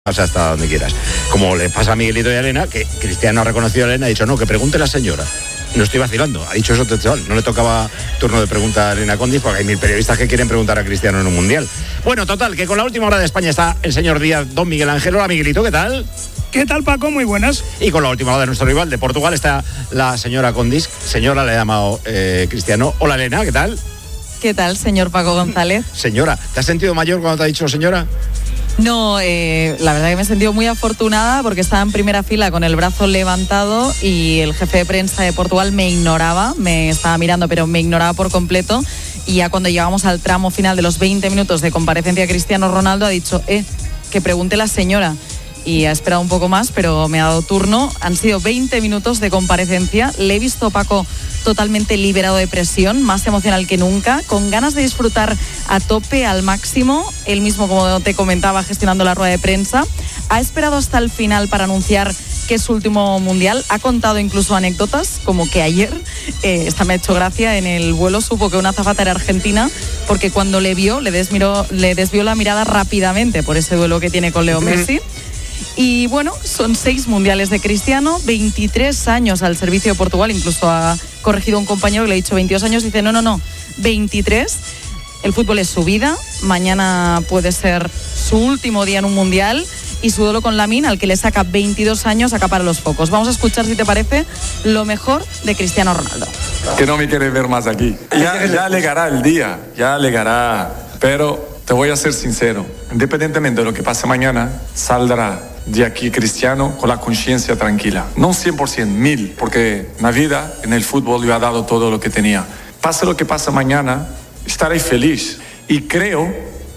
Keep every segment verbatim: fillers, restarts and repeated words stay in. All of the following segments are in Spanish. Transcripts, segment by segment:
hasta donde quieras. Como le pasa a Miguelito y a Elena, que Cristiano ha reconocido a Elena y ha dicho, no, que pregunte la señora. No estoy vacilando, ha dicho eso textual. No le tocaba turno de pregunta a Elena Condis porque hay mil periodistas que quieren preguntar a Cristiano en un mundial. Bueno, total, que con la última hora de España está el señor Díaz, don Miguel Ángel. Hola, Miguelito, ¿qué tal? ¿Qué tal, Paco? Muy buenas. Y con la última hora de nuestro rival de Portugal está la señora Condis. Señora, le ha llamado eh, Cristiano. Hola, Elena, ¿qué tal? ¿Qué tal, señor Paco González? Señora, ¿te has sentido mayor cuando te ha dicho señora? No, eh, la verdad que me he sentido muy afortunada porque estaba en primera fila con el brazo levantado y el jefe de prensa de Portugal me ignoraba, me estaba mirando pero me ignoraba por completo, y ya cuando llegamos al tramo final de los veinte minutos de comparecencia de Cristiano Ronaldo ha dicho, eh, que pregunte la señora, y ha esperado un poco más pero me ha dado turno. Han sido veinte minutos de comparecencia, le he visto, Paco, totalmente liberado de presión, más emocional que nunca, con ganas de disfrutar a tope, al máximo. Él mismo, como te comentaba, gestionando la rueda de prensa, ha esperado hasta el final para anunciar que es su último mundial. Ha contado incluso anécdotas, como que ayer, eh, esta me ha hecho gracia, en el vuelo supo que una azafata era argentina, porque cuando le vio, le desmiró, le desvió la mirada rápidamente por ese duelo que tiene con Leo Messi. Y bueno, son seis mundiales de Cristiano, veintitrés años al servicio de Portugal, incluso ha corregido un compañero que le ha dicho veintidós años, dice no, no, no, veintitrés. El fútbol es su vida, mañana puede ser su último día en un mundial, y su duelo con Lamine, al que le saca veintidós años, acapara los focos. Vamos a escuchar, si te parece, lo mejor de Cristiano Ronaldo. Que no me quiere ver más aquí. Ya, ya llegará el día, ya llegará, pero te voy a ser sincero, independientemente de lo que pase mañana, saldrá de aquí Cristiano con la conciencia tranquila. No cien por ciento, mil, porque en la vida, en el fútbol, yo he dado todo lo que tenía. Pase lo que pase mañana, estaré feliz. Y creo,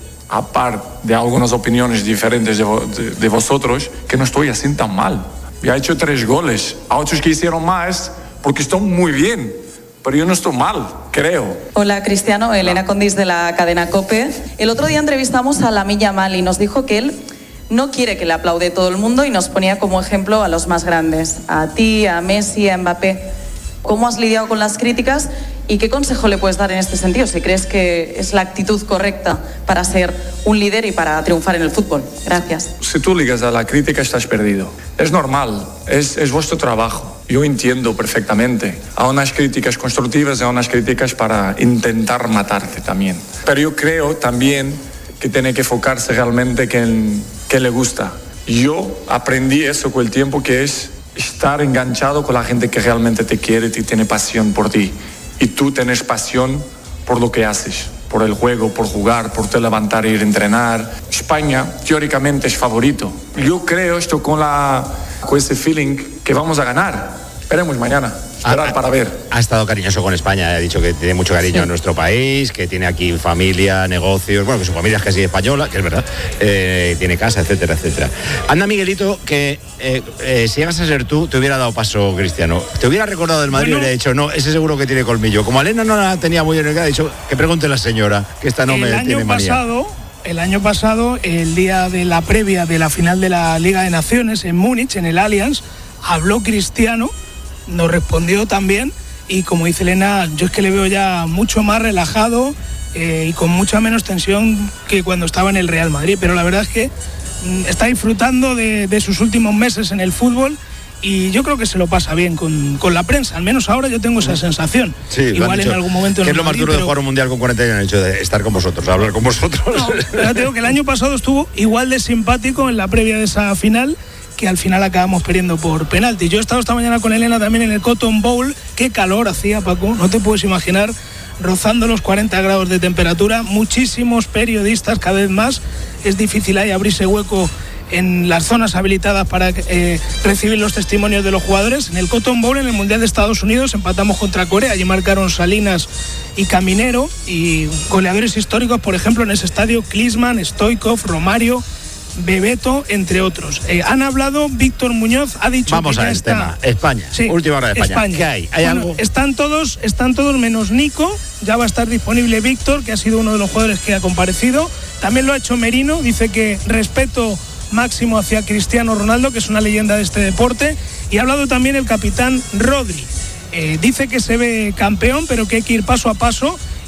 aparte de algunas opiniones diferentes de, de, de vosotros, que no estoy así tan mal. Ya he hecho tres goles, a otros que hicieron más, porque están muy bien. Pero yo no estoy mal, creo. Hola, Cristiano, Elena Condis de la cadena COPE. El otro día entrevistamos a Lamine Yamal y nos dijo que él no quiere que le aplaude todo el mundo y nos ponía como ejemplo a los más grandes, a ti, a Messi, a Mbappé. ¿Cómo has lidiado con las críticas y qué consejo le puedes dar en este sentido? Si crees que es la actitud correcta para ser un líder y para triunfar en el fútbol. Gracias. Si tú ligas a la crítica, estás perdido. Es normal, es, es vuestro trabajo. Yo entiendo perfectamente. Hay unas críticas constructivas y hay unas críticas para intentar matarte también. Pero yo creo también que tiene que enfocarse realmente en qué le gusta. Yo aprendí eso con el tiempo, que es estar enganchado con la gente que realmente te quiere y tiene pasión por ti. Y tú tienes pasión por lo que haces, por el juego, por jugar, por te levantar e ir a entrenar. España, teóricamente, es favorito. Yo creo esto con, la, con ese feeling que vamos a ganar. Esperemos mañana. Esperar ha, para ver. Ha estado cariñoso con España, ha dicho que tiene mucho cariño sí. en nuestro país, que tiene aquí familia, negocios, bueno, que su familia es casi española, que es verdad, eh, tiene casa, etcétera, etcétera. Anda, Miguelito, que eh, eh, si llegas a ser tú, te hubiera dado paso Cristiano. Te hubiera recordado del Madrid bueno, y le hubiera dicho, no, ese seguro que tiene colmillo. Como Elena no la tenía muy en el que ha dicho, que pregunte la señora, que esta no el me año tiene manía. Pasado, el año pasado, el día de la previa de la final de la Liga de Naciones en Múnich, en el Allianz, habló Cristiano, nos respondió también. Y como dice Elena, yo es que le veo ya mucho más relajado eh, y con mucha menos tensión que cuando estaba en el Real Madrid. Pero la verdad es que mm, está disfrutando de, de sus últimos meses en el fútbol y yo creo que se lo pasa bien con, con la prensa. Al menos ahora yo tengo esa sensación. Sí, igual en algún momento... ¿Qué no es lo más duro pero... de jugar un mundial con cuarenta años? El hecho de estar con vosotros, hablar con vosotros. No, pero te digo que el año pasado estuvo igual de simpático en la previa de esa final, que al final acabamos perdiendo por penalti. Yo he estado esta mañana con Elena también en el Cotton Bowl. Qué calor hacía, Paco, no te puedes imaginar, rozando los cuarenta grados de temperatura, muchísimos periodistas, cada vez más. Es difícil ahí abrirse hueco en las zonas habilitadas para eh, recibir los testimonios de los jugadores. En el Cotton Bowl, en el Mundial de Estados Unidos, empatamos contra Corea, allí marcaron Salinas y Caminero, y goleadores históricos, por ejemplo, en ese estadio, Klinsmann, Stoichkov, Romario, Bebeto, entre otros. Eh, han hablado, Víctor Muñoz ha dicho Vamos que ya al está... tema, España, sí, última hora de España. España. ¿Qué hay? ¿Hay bueno, algo? Están todos, están todos menos Nico, ya va a estar disponible Víctor, que ha sido uno de los jugadores que ha comparecido. También lo ha hecho Merino, dice que respeto máximo hacia Cristiano Ronaldo, que es una leyenda de este deporte. Y ha hablado también el capitán Rodri. Eh, dice que se ve campeón, pero que hay que ir paso a paso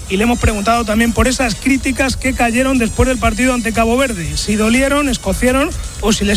y le hemos preguntado también por esas críticas que cayeron después del partido ante Cabo Verde, si dolieron, escocieron o si les